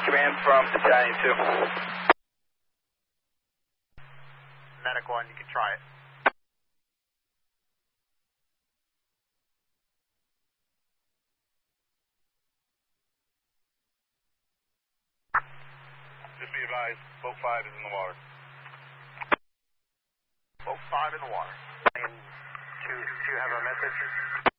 command from Battalion 2. Medic 1, you can try it. Just be advised, boat 5 is in the water. Boat 5 in the water. And do you have a message?